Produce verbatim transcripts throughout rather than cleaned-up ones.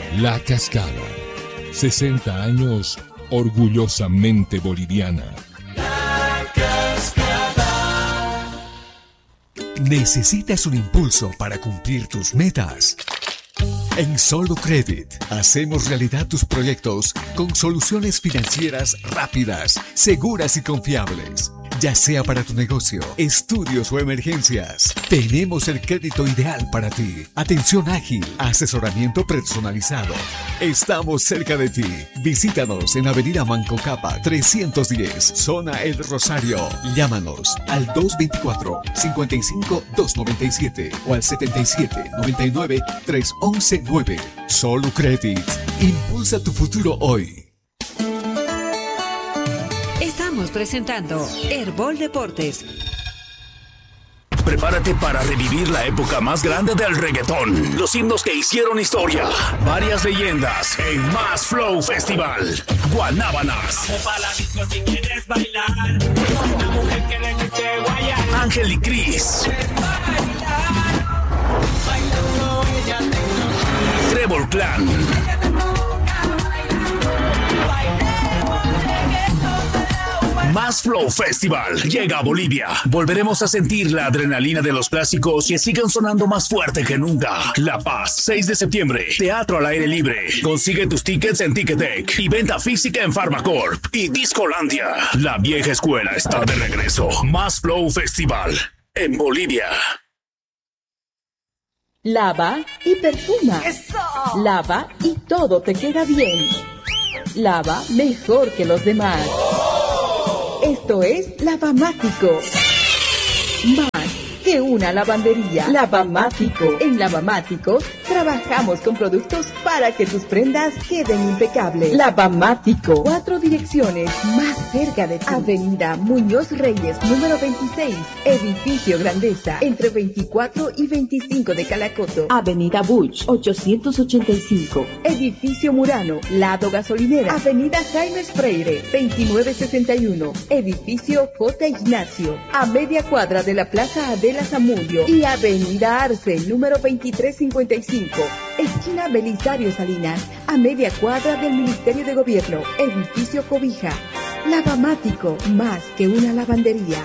La Cascada. sesenta años orgullosamente boliviana. La Cascada. ¿Necesitas un impulso para cumplir tus metas? En Solo Credit hacemos realidad tus proyectos con soluciones financieras rápidas, seguras y confiables. Ya sea para tu negocio, estudios o emergencias, tenemos el crédito ideal para ti. Atención ágil, asesoramiento personalizado. Estamos cerca de ti. Visítanos en Avenida Manco Capa trescientos diez, Zona El Rosario. Llámanos al dos veinticuatro, cincuenta y cinco, doscientos noventa y siete o al setenta y siete, noventa y nueve, trescientos once nueve. Solo Credit. Impulsa tu futuro hoy. Estamos presentando Herbol Deportes. Prepárate para revivir la época más grande del reggaetón. Los himnos que hicieron historia. Varias leyendas en Más Flow Festival. Guanábanas. Ángel y Cris. Trevor Clan. Más Flow Festival llega a Bolivia. Volveremos a sentir la adrenalina de los clásicos y sigan sonando más fuerte que nunca. La Paz, seis de septiembre. Teatro al aire libre. Consigue tus tickets en Ticketek y venta física en Pharmacorp y Discolandia. La vieja escuela está de regreso. Más Flow Festival en Bolivia. Lava y perfuma. ¡Eso! Lava y todo te queda bien. Lava mejor que los demás. Esto es Lavamático. Más que una lavandería. Lavamático. En Lavamático trabajamos con productos para que tus prendas queden impecables. Lavamático. Cuatro direcciones más cerca de ti. Avenida Muñoz Reyes, número veintiséis. Edificio Grandeza, entre veinticuatro y veinticinco de Calacoto. Avenida Buch, ochocientos ochenta y cinco. Edificio Murano, lado gasolinera. Avenida Jaime Freire, veintinueve sesenta y uno. Edificio J. Ignacio, a media cuadra de la Plaza Adela Zamudio. Y Avenida Arce, número veintitrés cincuenta y cinco. Esquina Belisario Salinas, a media cuadra del Ministerio de Gobierno. Edificio Cobija. Lavamático, más que una lavandería.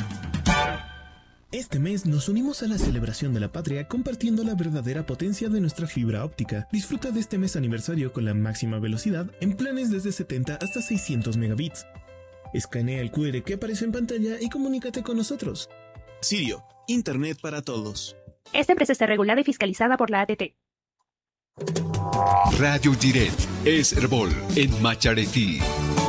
Este mes nos unimos a la celebración de la patria compartiendo la verdadera potencia de nuestra fibra óptica. Disfruta de este mes aniversario con la máxima velocidad en planes desde setenta hasta seiscientos megabits. Escanea el cu erre que aparece en pantalla y comunícate con nosotros. Sirio, Internet para todos. Esta empresa está regulada y fiscalizada por la A T T. Radio Direct es Herbol en Macharetí.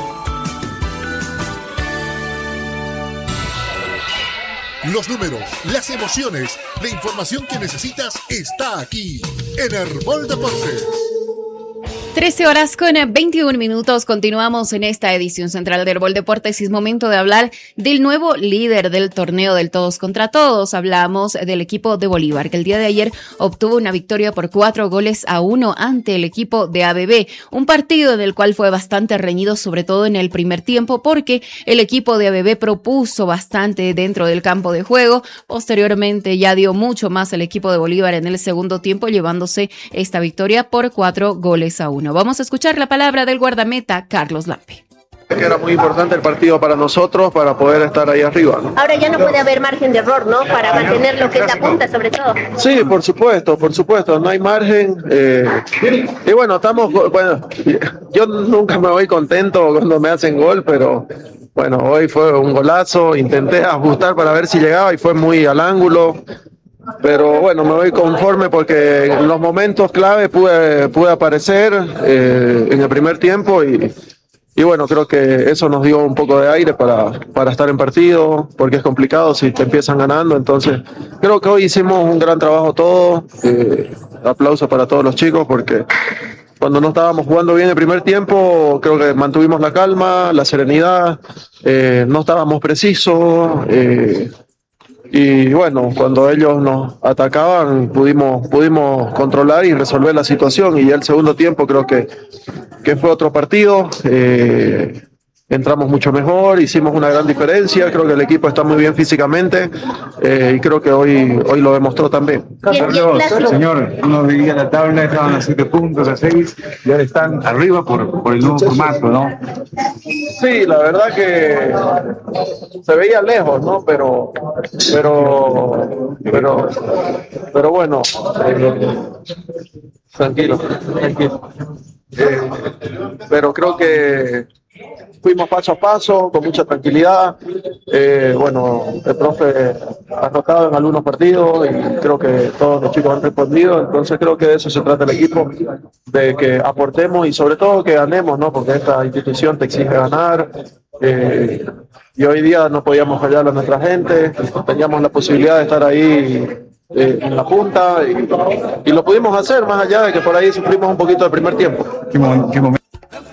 Los números, las emociones, la información que necesitas está aquí en Herbol Deportes. trece horas con veintiún minutos. Continuamos en esta edición central de Herbol Deportes y es momento de hablar del nuevo líder del torneo del todos contra todos. Hablamos del equipo de Bolívar, que el día de ayer obtuvo una victoria por cuatro goles a uno ante el equipo de A B B. Un partido en el cual fue bastante reñido, sobre todo en el primer tiempo, porque el equipo de A B B propuso bastante dentro del campo de juego. Posteriormente ya dio mucho más el equipo de Bolívar en el segundo tiempo, llevándose esta victoria por cuatro goles a uno. Vamos a escuchar la palabra del guardameta Carlos Lampe. Que era muy importante el partido para nosotros para poder estar ahí arriba, ¿no? Ahora ya no puede haber margen de error, ¿no? Para mantener lo que es la punta, sobre todo. Sí, por supuesto, por supuesto, no hay margen. Eh, y bueno, estamos, bueno, yo nunca me voy contento cuando me hacen gol, pero bueno, hoy fue un golazo, intenté ajustar para ver si llegaba y fue muy al ángulo. Pero bueno, me voy conforme porque en los momentos clave pude, pude aparecer eh, en el primer tiempo y, y bueno, creo que eso nos dio un poco de aire para, para estar en partido, porque es complicado si te empiezan ganando. Entonces creo que hoy hicimos un gran trabajo todos. Eh, aplauso para todos los chicos porque cuando no estábamos jugando bien el primer tiempo, creo que mantuvimos la calma, la serenidad, eh, no estábamos precisos. Eh, Y bueno, cuando ellos nos atacaban pudimos, pudimos controlar y resolver la situación y ya el segundo tiempo creo que, que fue otro partido. Eh, entramos mucho mejor, hicimos una gran diferencia, creo que el equipo está muy bien físicamente eh, y creo que hoy, hoy lo demostró también. Carlos, señor, uno veía la tabla, estaban a siete puntos, a seis, y ahora están arriba por, por el nuevo formato, ¿no? Sí, la verdad que se veía lejos, ¿no? Pero, pero, pero, pero bueno, eh, tranquilo, tranquilo. Eh, pero creo que fuimos paso a paso, con mucha tranquilidad. Eh, bueno, el profe ha rotado en algunos partidos y creo que todos los chicos han respondido. Entonces creo que de eso se trata el equipo, de que aportemos y sobre todo que ganemos, ¿no? Porque esta institución te exige ganar. Eh, y hoy día no podíamos fallar a nuestra gente, teníamos la posibilidad de estar ahí eh, en la punta y, y lo pudimos hacer, más allá de que por ahí sufrimos un poquito del primer tiempo. ¿Qué momento? ¿Qué momento?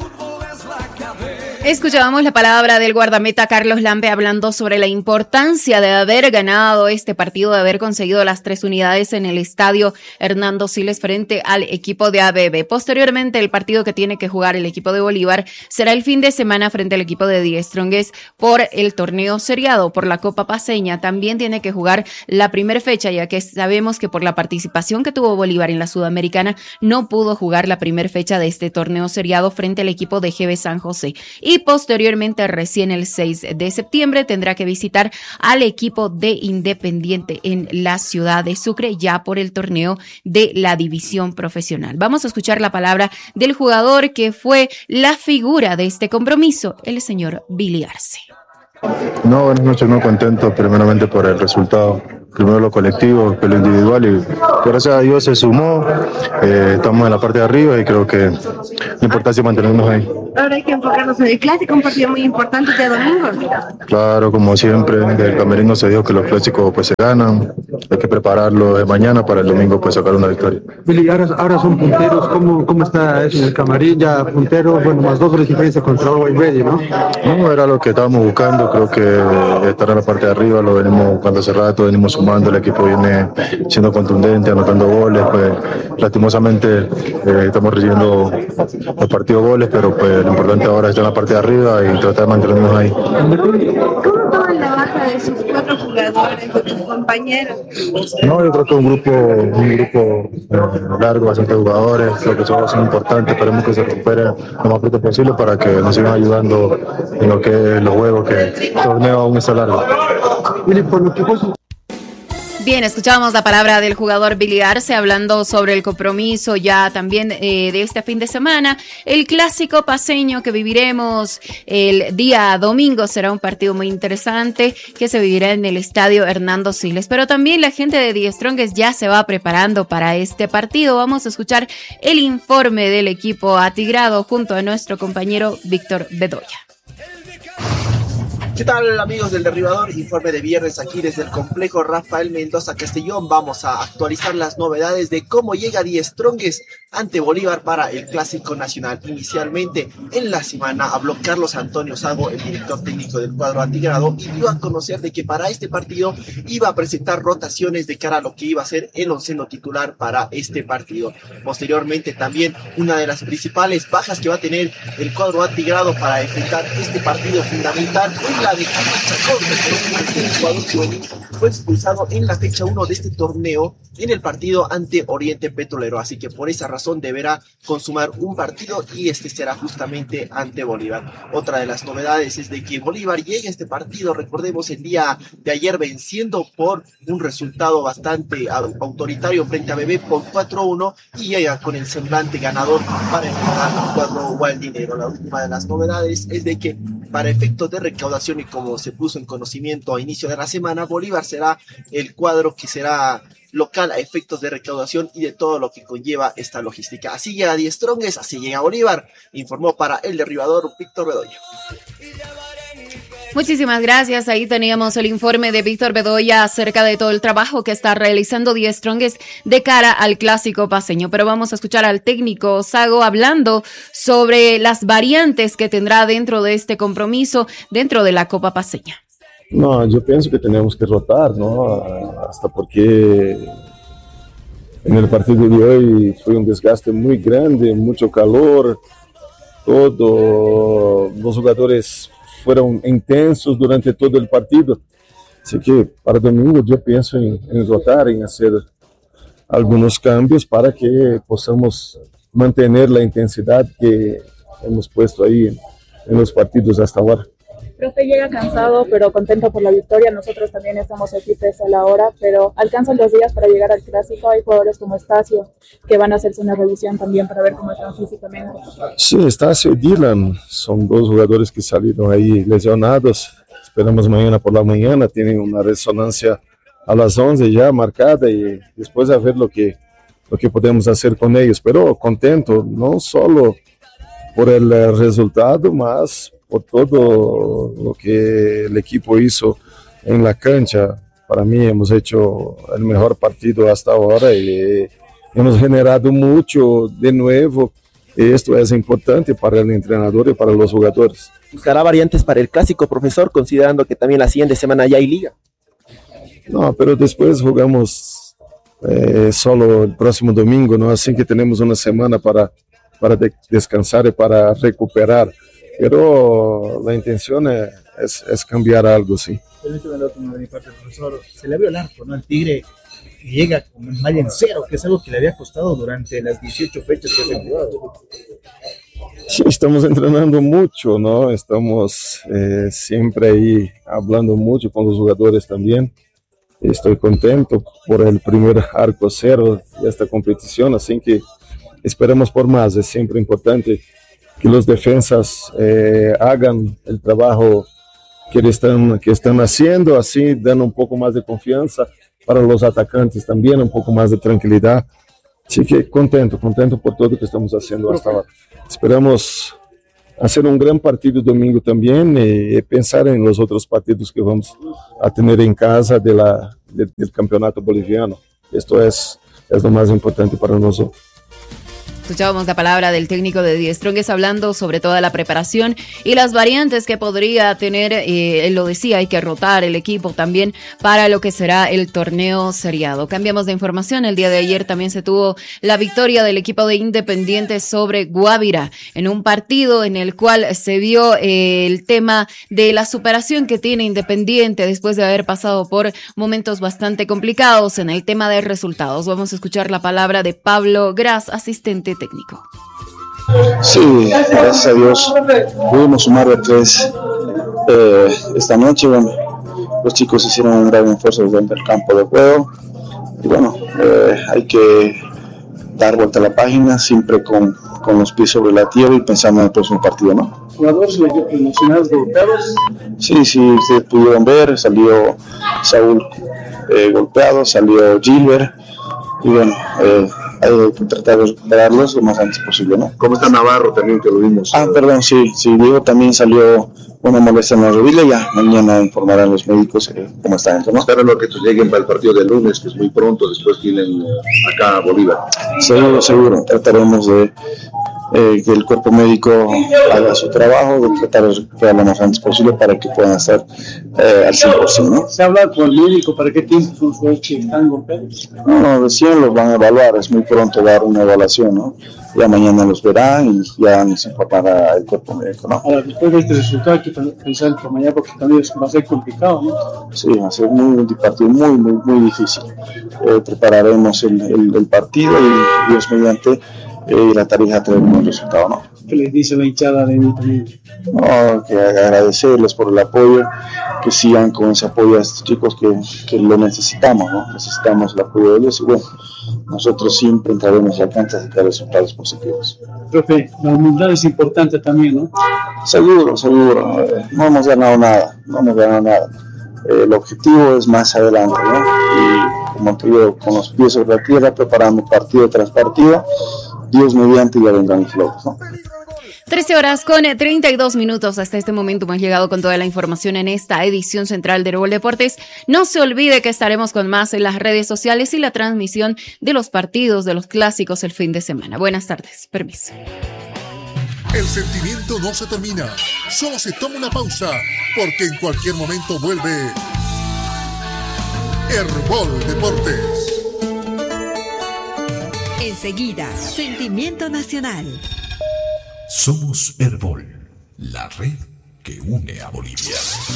Escuchábamos la palabra del guardameta Carlos Lampe hablando sobre la importancia de haber ganado este partido, de haber conseguido las tres unidades en el estadio Hernando Siles frente al equipo de A B B. Posteriormente, el partido que tiene que jugar el equipo de Bolívar será el fin de semana frente al equipo de Die Strongest por el torneo seriado, por la Copa Paceña. También tiene que jugar la primera fecha, ya que sabemos que por la participación que tuvo Bolívar en la Sudamericana, no pudo jugar la primera fecha de este torneo seriado frente al equipo de G B San José. Y posteriormente, recién el seis de septiembre, tendrá que visitar al equipo de Independiente en la ciudad de Sucre, ya por el torneo de la división profesional. Vamos a escuchar la palabra del jugador que fue la figura de este compromiso, el señor Billy Arce. No, buenas noches, muy contento primeramente por el resultado. Primero lo colectivo, que lo individual, y gracias a Dios se sumó. Eh, estamos en la parte de arriba y creo que la importancia es mantenernos ahí. Ahora hay que enfocarnos en el clásico, un partido muy importante de domingo. Claro, como siempre, del camerino se dijo que los clásicos pues se ganan, hay que prepararlo de mañana para el domingo pues sacar una victoria. Billy, ahora, ahora son punteros, ¿cómo, cómo está eso en el camarín? Ya punteros, bueno, más dos goles de diferencia contra Always Ready, ¿no? No, era lo que estábamos buscando, creo que estar en la parte de arriba, lo venimos buscando hace rato, venimos sumando, el equipo viene siendo contundente, anotando goles, pues lastimosamente eh, estamos recibiendo los partidos goles, pero pues lo importante ahora es estar en la parte de arriba y tratar de mantenernos ahí. ¿Cómo toman la baja de sus cuatro jugadores, de sus compañeros? No, yo creo que un grupo, un grupo eh, largo, bastante jugadores, creo que todos son importantes, esperemos que se recuperen lo más pronto posible para que nos sigan ayudando en lo que es los juegos, que el torneo aún está largo. Bien, escuchábamos la palabra del jugador Billy Arce hablando sobre el compromiso ya también eh, de este fin de semana. El clásico paceño que viviremos el día domingo será un partido muy interesante que se vivirá en el estadio Hernando Siles. Pero también la gente de Die Strongest ya se va preparando para este partido. Vamos a escuchar el informe del equipo atigrado junto a nuestro compañero Víctor Bedoya. ¿Qué tal, amigos del Derribador? Informe de viernes aquí desde el complejo Rafael Mendoza Castellón. Vamos a actualizar las novedades de cómo llega Die Strongest ante Bolívar para el Clásico Nacional. Inicialmente en la semana habló Carlos Antonio Sago, el director técnico del cuadro atigrado, y dio a conocer de que para este partido iba a presentar rotaciones de cara a lo que iba a ser el onceno titular para este partido. Posteriormente también una de las principales bajas que va a tener el cuadro atigrado para enfrentar este partido fundamental es la de Chacón, que el jugador juvenil fue expulsado en la fecha uno de este torneo en el partido ante Oriente Petrolero, así que por esa razón deberá consumar un partido y este será justamente ante Bolívar. Otra de las novedades es de que Bolívar llega a este partido, recordemos, el día de ayer venciendo por un resultado bastante autoritario frente a B B por cuatro uno y llega con el semblante ganador para enfrentar al cuadro Gualdinero. La última de las novedades es de que para efectos de recaudación y como se puso en conocimiento a inicio de la semana, Bolívar será el cuadro que será local a efectos de recaudación y de todo lo que conlleva esta logística. Así llega Die Strongest, así llega Bolívar, informó para el Derribador Víctor Bedoya. Muchísimas gracias. Ahí teníamos el informe de Víctor Bedoya acerca de todo el trabajo que está realizando Die Strongest de cara al clásico paceño. Pero vamos a escuchar al técnico Sago hablando sobre las variantes que tendrá dentro de este compromiso, dentro de la Copa Paceña. No, yo pienso que tenemos que rotar, ¿no? Hasta porque en el partido de hoy fue un desgaste muy grande, mucho calor. todo, los jugadores fueron intensos durante todo el partido. Así que para domingo yo pienso en, en rotar, en hacer algunos cambios para que podamos mantener la intensidad que hemos puesto ahí en, en los partidos hasta ahora. Profe, llega cansado, pero contento por la victoria. Nosotros también estamos aquí pese a la hora, pero alcanzan los días para llegar al clásico. Hay jugadores como Estacio que van a hacerse una revisión también para ver cómo están físicamente. Sí, Estacio y Dylan son dos jugadores que salieron ahí lesionados. Esperamos mañana por la mañana, tienen una resonancia a las once ya marcada y después a ver lo que, lo que podemos hacer con ellos. Pero contento, no solo por el resultado, más por todo lo que el equipo hizo en la cancha. Para mí hemos hecho el mejor partido hasta ahora y hemos generado mucho de nuevo. Esto es importante para el entrenador y para los jugadores. ¿Buscará variantes para el clásico, profesor, considerando que también la siguiente semana ya hay liga? No, pero después jugamos eh, solo el próximo domingo, ¿no? Así que tenemos una semana para, para de descansar y para recuperar. Pero la intención es, es, es cambiar algo, sí. Permíteme la última de mi parte, profesor. Se le abrió el arco, ¿no? El Tigre llega con el malla en cero, que es algo que le había costado durante las dieciocho fechas que se han jugado. Sí, estamos entrenando mucho, ¿no? Estamos eh, siempre ahí hablando mucho con los jugadores también. Estoy contento por el primer arco cero de esta competición, así que esperamos por más. Es siempre importante que los defensas eh, hagan el trabajo que están, que están haciendo, así dan un poco más de confianza para los atacantes también, un poco más de tranquilidad. Así que contento, contento por todo lo que estamos haciendo hasta ahora. Esperamos hacer un gran partido domingo también y pensar en los otros partidos que vamos a tener en casa de la, de, del campeonato boliviano. Esto es, es lo más importante para nosotros. Escuchábamos la palabra del técnico de Die Strongest hablando sobre toda la preparación y las variantes que podría tener, eh, él lo decía, hay que rotar el equipo también para lo que será el torneo seriado. Cambiamos de información, el día de ayer también se tuvo la victoria del equipo de Independiente sobre Guabira, en un partido en el cual se vio eh, el tema de la superación que tiene Independiente después de haber pasado por momentos bastante complicados en el tema de resultados. Vamos a escuchar la palabra de Pablo Gras, asistente técnico. Sí, gracias a Dios pudimos sumar de tres eh, esta noche. Bueno, los chicos hicieron un gran esfuerzo dentro del campo de juego y bueno, eh, hay que dar vuelta a la página siempre con, con los pies sobre la tierra y pensando en el próximo partido, ¿no? ¿Jugadores nacionales golpeados? Sí, sí, ustedes pudieron ver, salió Saúl eh, golpeado, salió Gilbert y bueno, eh, hay que tratar de recuperarlos lo más antes posible, ¿no? ¿Cómo está Navarro también, que lo vimos? Ah, perdón, sí, sí, Diego también salió una molestia en la rodilla, ya mañana informarán los médicos eh, cómo está dentro, ¿no? Esperen lo que lleguen para el partido del lunes, que es muy pronto, después tienen acá a Bolívar. Seguro, seguro, trataremos de eh, que el cuerpo médico haga su trabajo, de tratar de recuperar lo más antes posible para que puedan estar eh, al cien por ciento, ¿no? ¿Se habla con el médico para qué tiempo son los que están golpeados? No, no, recién los van a evaluar, es muy pronto dar una evaluación, ¿no? Ya mañana los verán y ya nos informará el cuerpo médico, ¿no? Ahora, después de este resultado hay que pensar por mañana porque también va a ser complicado, ¿no? Sí, va a ser muy, un partido muy, muy, muy difícil. Eh, prepararemos el, el, el partido y Dios mediante eh, la tarea traer un buen resultado, ¿no? ¿Qué les dice la hinchada de Independiente? No, que agradecerles por el apoyo, que sigan con ese apoyo a estos chicos que, que lo necesitamos, ¿no? Necesitamos el apoyo de ellos y bueno, nosotros siempre entraremos a la cancha a sacar resultados positivos. Profe, la humildad es importante también, ¿no? Seguro, seguro. Eh, no hemos ganado nada, no hemos ganado nada. Eh, el objetivo es más adelante, ¿no? Y como te digo, con los pies sobre la tierra, preparando partido tras partido, Dios mediante ya vendrán los logros, ¿no? trece horas con treinta y dos minutos. Hasta este momento hemos llegado con toda la información en esta edición central de Herbol Deportes. No se olvide que estaremos con más en las redes sociales y la transmisión de los partidos, de los clásicos el fin de semana. Buenas tardes. Permiso. El sentimiento no se termina. Solo se toma una pausa, porque en cualquier momento vuelve Herbol Deportes. Enseguida, Sentimiento Nacional. Somos Herbol, la red que une a Bolivia.